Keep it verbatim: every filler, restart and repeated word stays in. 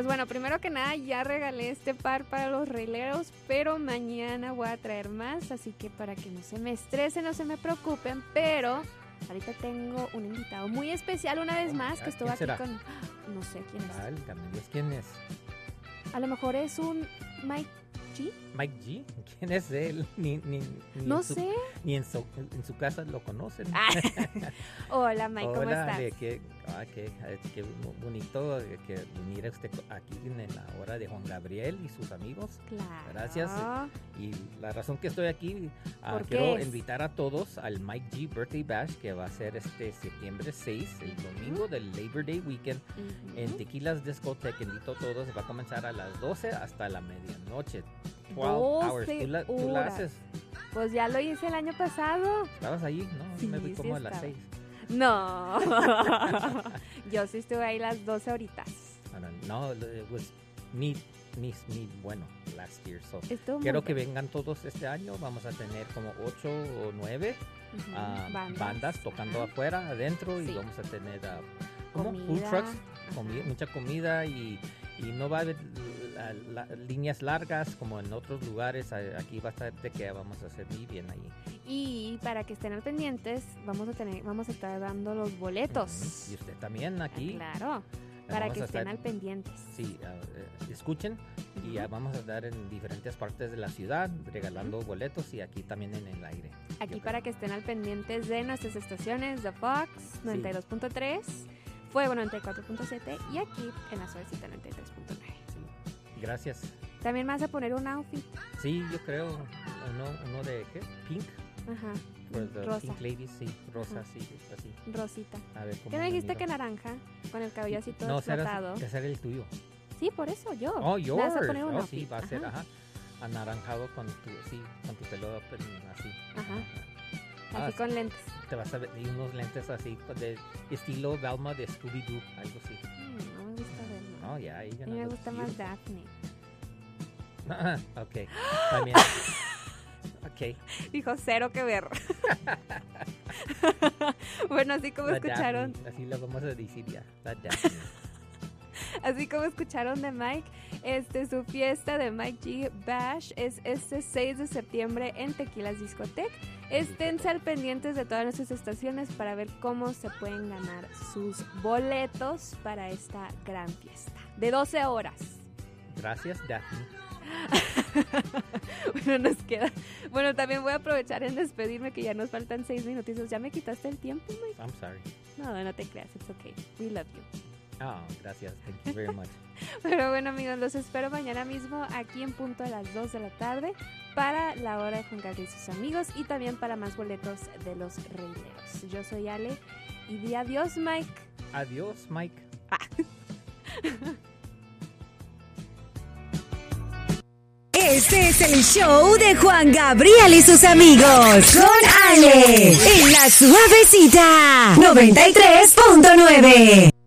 amigos, bueno, primero que nada ya regalé este par para los reileros, pero mañana voy a traer más, así que para que no se me estresen, no se me preocupen, pero ahorita tengo un invitado muy especial una vez más que estuvo aquí será? con... No sé quién es. Válgame Dios, ¿quién es? A lo mejor es un Mike G. ¿Mike G? ¿Quién es él? Ni, ni, ni No en su, sé. Ni en su, en su casa lo conocen. Ah. Hola Mike, ¿cómo Hola, estás? de qué, ah, qué, qué bonito que venir usted aquí en la hora de Juan Gabriel y sus amigos. Claro. Gracias. Y la razón que estoy aquí, uh, ¿Por quiero qué es? invitar a todos al Mike G Birthday Bash, que va a ser este septiembre seis, el domingo del Labor Day Weekend, Uh-huh. en Tequilas Discotheque. Invito a todos, va a comenzar a las doce hasta la medianoche. doce hours. ¿Tú la, tú la horas. haces? Pues ya lo hice el año pasado. ¿Estabas ahí? No, Sí, me vi como sí a las estaba. seis. No. Yo sí estuve ahí las doce horitas. No, it was me, me, me, bueno, last year. So. Estuvo muy Quiero que bien. vengan todos este año. Vamos a tener como ocho o nueve Ujú. uh, bandas. bandas, tocando ajá. afuera, adentro, Sí. y vamos a tener uh, ¿cómo? Comida, food trucks, ajá. comi- mucha comida y, y no va a haber la- la- líneas largas como en otros lugares. A- Aquí va a estar de que vamos a hacer muy bien ahí. Y para que estén al pendientes, vamos a tener, vamos a estar dando los boletos. Ujú. Y usted también Ah, aquí. claro, para Vamos que a estén estar- al pendientes. Sí, uh, eh, escuchen. Y Ujú. uh, vamos a estar en diferentes partes de la ciudad regalando boletos y aquí también en el aire. Aquí Yo para creo. que estén al pendientes de nuestras estaciones de Fox noventa y dos punto tres, Fuego noventa y cuatro punto siete y aquí en la Suavecita noventa y tres punto nueve. Sí. Gracias. También me vas a poner un outfit. Sí, yo creo uno, uno de ¿qué? Pink. Ajá. For the Rosa. Pink Ladies, sí, rosa, Ajá. sí, así. Rosita. A ver cómo ¿Qué me me dijiste miro. que naranja? Con el cabello así todo No, ese era, explotado. ese era el tuyo. Sí, por eso yo. Oh, Me yours. vas a poner un Oh, outfit. sí, va a ser, Ajá. ajá. Anaranjado con tu, sí, con tu pelo up en- así. Ajá. Ah, Así con lentes. Te vas a ver y unos lentes así de estilo Velma de Scooby-Doo, algo así. Mm, no me gusta verlo. Oh, yeah, you're A gonna mí me look gusta más beautiful. Daphne. Ok, también. Ok. Dijo cero que ver. Bueno, así como La escucharon, Daphne, así lo vamos a decir ya. La Daphne. así como escucharon de Mike, este su fiesta de Mike G Bash es este seis de septiembre en Tequilas Discotheque. Esténse al pendientes de todas nuestras estaciones para ver cómo se pueden ganar sus boletos para esta gran fiesta de doce horas. Gracias, Daphne. Bueno, nos queda. Bueno, también voy a aprovechar en despedirme que ya nos faltan seis minutitos. ¿Ya me quitaste el tiempo, Mike? I'm sorry. No, no te creas, it's okay. We love you. Oh, gracias. Thank you very much. Pero bueno, amigos, los espero mañana mismo aquí en punto a las dos de la tarde para la hora de Juan Gabriel y sus amigos y también para más boletos de los reileros. Yo soy Ale y di adiós, Mike. Adiós, Mike. Este es el show de Juan Gabriel y sus amigos. Con Ale. En la Suavecita. noventa y tres punto nueve.